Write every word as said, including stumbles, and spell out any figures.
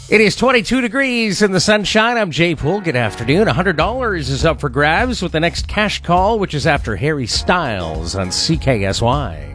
It is twenty-two degrees in the sunshine. I'm Jay Poole. Good afternoon. one hundred dollars is up for grabs with the next cash call, which is after Harry Styles on C K S Y.